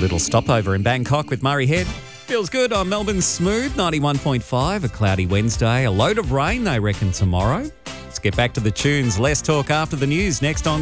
Little stopover in Bangkok with Murray Head. Feels good on Melbourne's smooth 91.5. A cloudy Wednesday. A load of rain, they reckon, tomorrow. Let's get back to the tunes. Less talk after the news next on